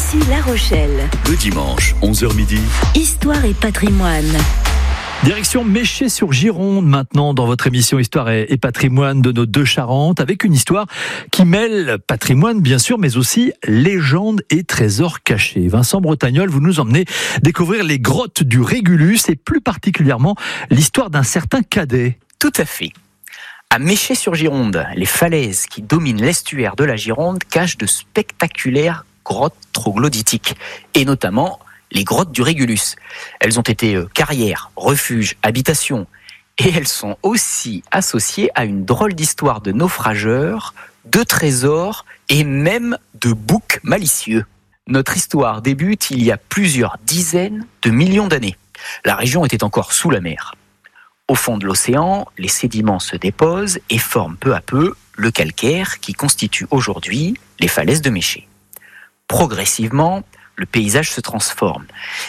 Ici La Rochelle. Le dimanche, 11h midi. Histoire et patrimoine. Direction Méchet-sur-Gironde maintenant dans votre émission Histoire et patrimoine de nos deux Charentes, avec une histoire qui mêle patrimoine bien sûr, mais aussi légende et trésors cachés. Vincent Bretagnol, vous nous emmenez découvrir les grottes du Régulus et plus particulièrement l'histoire d'un certain Cadet. Tout à fait. À Méchet-sur-Gironde, les falaises qui dominent l'estuaire de la Gironde cachent de spectaculaires grottes troglodytiques, et notamment les grottes du Régulus. Elles ont été carrières, refuges, habitations, et elles sont aussi associées à une drôle d'histoire de naufrageurs, de trésors et même de boucs malicieux. Notre histoire débute il y a plusieurs dizaines de millions d'années. La région était encore sous la mer. Au fond de l'océan, les sédiments se déposent et forment peu à peu le calcaire qui constitue aujourd'hui les falaises de Méchet. Progressivement, le paysage se transforme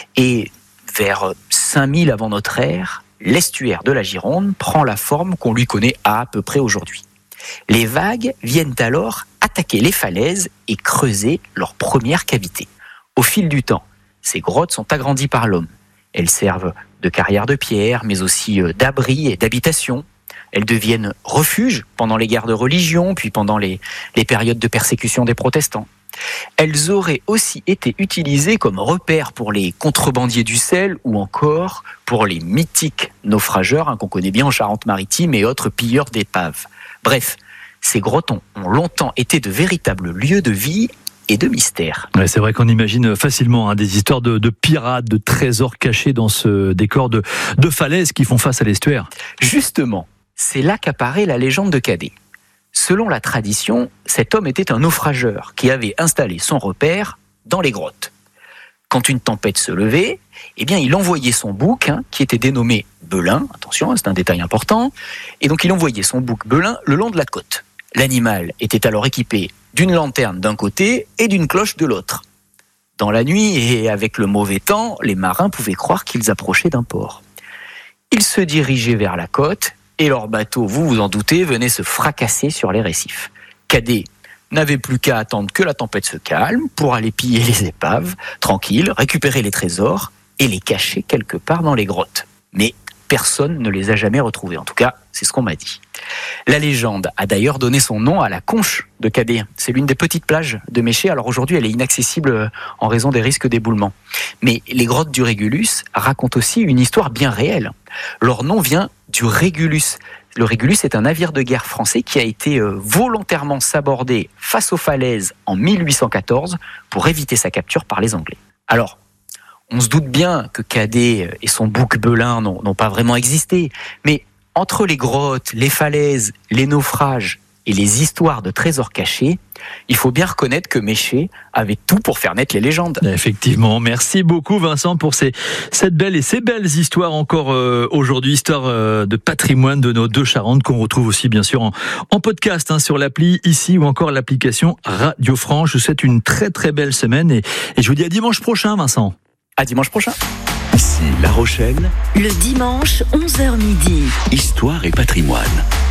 et vers 5000 avant notre ère, l'estuaire de la Gironde prend la forme qu'on lui connaît à peu près aujourd'hui. Les vagues viennent alors attaquer les falaises et creuser leur première cavité. Au fil du temps, ces grottes sont agrandies par l'homme. Elles servent de carrières de pierre, mais aussi d'abris et d'habitations. Elles deviennent refuges pendant les guerres de religion, puis pendant les périodes de persécution des protestants. Elles auraient aussi été utilisées comme repères pour les contrebandiers du sel ou encore pour les mythiques naufrageurs qu'on connaît bien en Charente-Maritime et autres pilleurs d'épaves. Bref, ces grottes ont longtemps été de véritables lieux de vie et de mystère. Ouais, c'est vrai qu'on imagine facilement des histoires de pirates, de trésors cachés dans ce décor de falaises qui font face à l'estuaire. Justement, c'est là qu'apparaît la légende de Cadet. Selon la tradition, cet homme était un naufrageur qui avait installé son repère dans les grottes. Quand une tempête se levait, il envoyait son bouc, qui était dénommé Belin, attention, c'est un détail important, et donc il envoyait son bouc Belin le long de la côte. L'animal était alors équipé d'une lanterne d'un côté et d'une cloche de l'autre. Dans la nuit et avec le mauvais temps, les marins pouvaient croire qu'ils approchaient d'un port. Ils se dirigeaient vers la côte et leur bateau, vous vous en doutez, venait se fracasser sur les récifs. Cadet n'avait plus qu'à attendre que la tempête se calme pour aller piller les épaves, tranquille, récupérer les trésors et les cacher quelque part dans les grottes. Mais personne ne les a jamais retrouvés, en tout cas, c'est ce qu'on m'a dit. La légende a d'ailleurs donné son nom à la conche de Cadet. C'est l'une des petites plages de Méchet. Alors aujourd'hui, elle est inaccessible en raison des risques d'éboulement. Mais les grottes du Régulus racontent aussi une histoire bien réelle. Leur nom vient du Régulus. Le Régulus est un navire de guerre français qui a été volontairement sabordé face aux falaises en 1814 pour éviter sa capture par les Anglais. Alors, on se doute bien que Cadet et son bouc Belin n'ont pas vraiment existé, mais entre les grottes, les falaises, les naufrages et les histoires de trésors cachés, il faut bien reconnaître que Méchet avait tout pour faire naître les légendes. Effectivement, merci beaucoup Vincent pour ces belles histoires encore aujourd'hui, histoire de patrimoine de nos deux Charentes qu'on retrouve aussi bien sûr en podcast sur l'appli ici ou encore l'application Radio France. Je vous souhaite une très très belle semaine et je vous dis à dimanche prochain Vincent. À dimanche prochain. Ici La Rochelle. Le dimanche, 11h midi. Histoire et patrimoine.